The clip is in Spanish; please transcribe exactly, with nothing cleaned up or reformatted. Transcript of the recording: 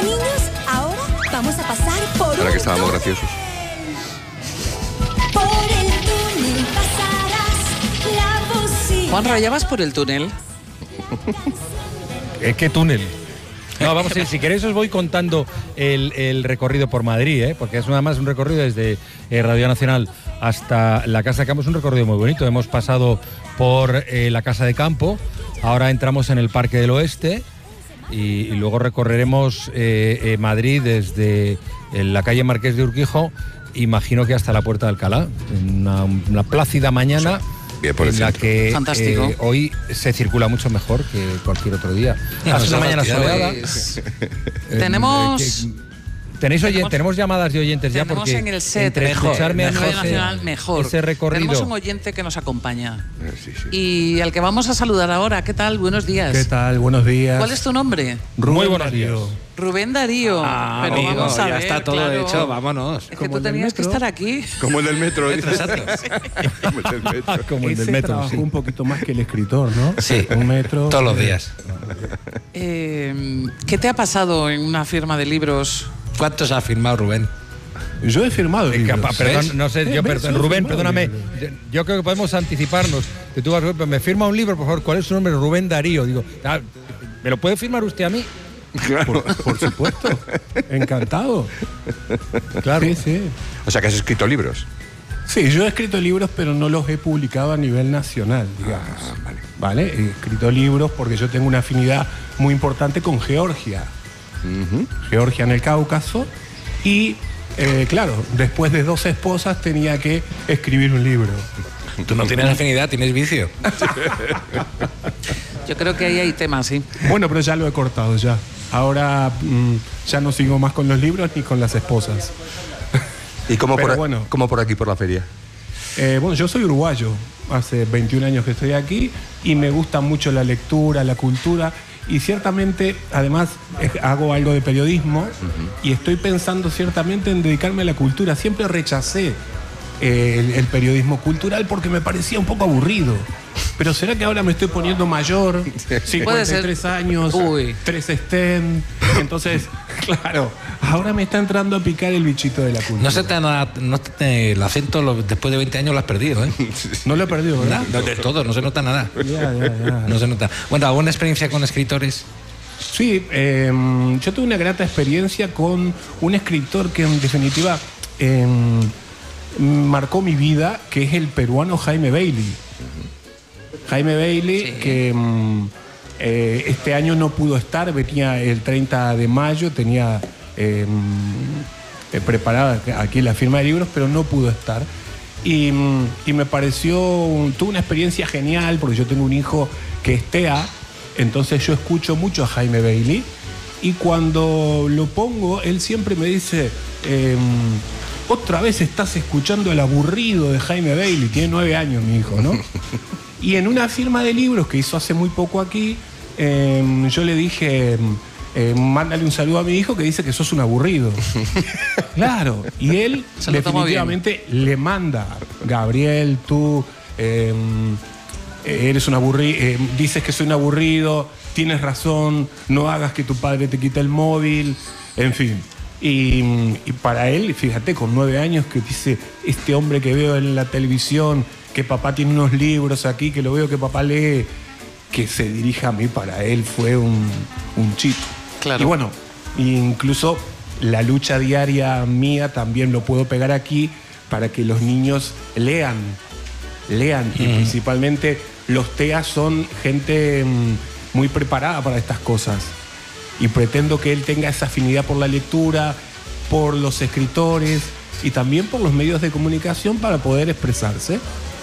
niños, ahora vamos a pasar por Ahora un que estábamos túnel. graciosos. Por el túnel pasarás la bocina. Juanra, ¿ya vas por el túnel? ¿Eh, ¿Qué túnel? No, vamos a ir, si queréis os voy contando el, el recorrido por Madrid, ¿eh? Porque es nada más un recorrido desde eh, Radio Nacional hasta la Casa de Campo. Es un recorrido muy bonito. Hemos pasado por eh, la Casa de Campo, ahora entramos en el Parque del Oeste y, y luego recorreremos eh, eh, Madrid desde eh, la calle Marqués de Urquijo, imagino que hasta la Puerta de Alcalá. Una, una plácida mañana. Bien por el en la centro. que Fantástico. eh, hoy se circula mucho mejor que cualquier otro día. No, Hace una nos mañana ha tirado, soleada. Pues, Eh, tenemos... eh, que- tenéis oyen- tenemos- tenemos llamadas de oyentes ya Tenemos porque en el set entre mejor, escucharme a en mí Radio ese- Nacional mejor. ese recorrido. Tenemos un oyente que nos acompaña. Eh, sí, sí. Y al que vamos a saludar ahora. ¿Qué tal? Buenos días. ¿Qué tal? Buenos días. ¿Cuál es tu nombre? Muy buenos Darío. días. Rubén Darío. Ah, Pero amigo, vamos a ya ver, está todo claro. hecho, vámonos. Es que Como tú el del tenías que metro. estar aquí. Como el del metro. Metro, exacto. Como el del metro. Como el del Ese metro, trabajó sí. un poquito más que el escritor, ¿no? Sí, Un metro. todos los días. Eh, ¿Qué te ha pasado en una firma de libros? ¿Cuántos ha firmado Rubén? Yo he firmado Eh, libros. capa- perdón, ¿Ves? no sé, Eh, yo, ¿ves? perdón, Yo he Rubén, firmado perdóname. libros. Yo, yo creo que podemos anticiparnos. Que tú vas, me firma un libro, por favor. ¿Cuál es su nombre? Rubén Darío. Digo, ah, ¿me lo puede firmar usted a mí? Por, por supuesto. Encantado. Claro. Sí, sí. O sea, que has escrito libros. Sí, yo he escrito libros, pero no los he publicado a nivel nacional, digamos. Ah, vale. ¿Vale? He escrito libros porque yo tengo una afinidad muy importante con Georgia. Ujú. Georgia en el Cáucaso. Y, eh, claro, después de dos esposas tenía que escribir un libro. Tú no tienes afinidad, tienes vicio. Yo creo que ahí hay temas, sí. Bueno, pero ya lo he cortado ya. Ahora mm, ya no sigo más con los libros ni con las esposas. ¿Y cómo Pero por, a- bueno. cómo por aquí, por la feria? Eh, bueno, yo soy uruguayo. Hace veintiún años que estoy aquí y me gusta mucho la lectura, la cultura. Y ciertamente, además, eh, hago algo de periodismo y estoy pensando ciertamente en dedicarme a la cultura. Siempre rechacé eh, el, el periodismo cultural porque me parecía un poco aburrido. Pero ¿será que ahora me estoy poniendo mayor? cincuenta y tres años, Uy. tres STEM. Entonces, claro, ahora me está entrando a picar el bichito de la cultura. No se te ha- no te- el acento lo- después de veinte años lo has perdido, ¿eh? No lo he perdido, ¿verdad? No, de todo, no se nota nada. Ya, ya, ya. No se nota. Bueno, ¿alguna experiencia con escritores? Sí, eh, yo tuve una grata experiencia con un escritor que en definitiva eh, marcó mi vida, que es el peruano Jaime Bailey. Jaime Bailey, Sí. que mm, eh, este año no pudo estar, venía el treinta de mayo, tenía eh, mm, eh, preparada aquí la firma de libros, pero no pudo estar. Y, mm, y me pareció, tuve una experiencia genial, porque yo tengo un hijo que es T E A, entonces yo escucho mucho a Jaime Bailey, y cuando lo pongo, él siempre me dice, eh, otra vez estás escuchando el aburrido de Jaime Bailey, tiene nueve años mi hijo, ¿no? Y en una firma de libros que hizo hace muy poco aquí, eh, yo le dije, eh, mándale un saludo a mi hijo que dice que sos un aburrido. Claro, y él Se lo tomó definitivamente le manda, Gabriel, tú eh, eres un aburrido, eh, dices que soy un aburrido, tienes razón, no hagas que tu padre te quite el móvil, en fin. Y, y para él, fíjate, con nueve años que dice, este hombre que veo en la televisión, que papá tiene unos libros aquí, que lo veo que papá lee, que se dirija a mí, para él fue un, un chip. Claro. Y bueno, incluso la lucha diaria mía también lo puedo pegar aquí para que los niños lean, lean. Y principalmente los T E A son gente mm, muy preparada para estas cosas. Y pretendo que él tenga esa afinidad por la lectura, por los escritores y también por los medios de comunicación para poder expresarse.